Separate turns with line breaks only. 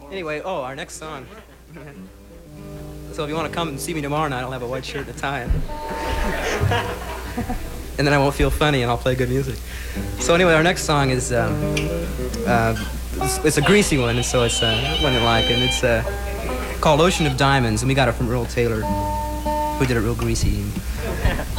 Anyway, our next song. So if you want to come and see me tomorrow night, I'll have a white shirt and a tie. And then I won't feel funny and I'll play good music. So anyway, our next song is, it's a greasy one, and so it's one you like, and it's called Ocean of Diamonds, and we got it from Earl Taylor, who did it real greasy.